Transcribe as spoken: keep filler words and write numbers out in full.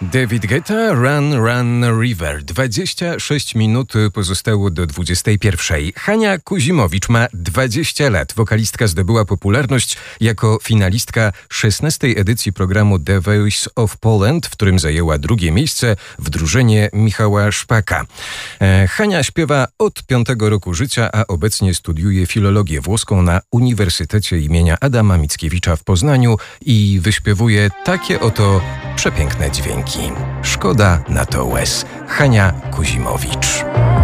David Guetta, Run, Run, River. dwadzieścia sześć minut pozostało do dwudziestej pierwszej. Hania Kuzimowicz ma dwadzieścia lat. Wokalistka zdobyła popularność jako finalistka szesnastej edycji programu The Voice of Poland, w którym zajęła drugie miejsce w drużynie Michała Szpaka. E, Hania śpiewa od piątego roku życia, a obecnie studiuje filologię włoską na Uniwersytecie imienia Adama Mickiewicza w Poznaniu i wyśpiewuje takie oto przepiękne dźwięki. Szkoda na to łez. Hania Kuzimowicz.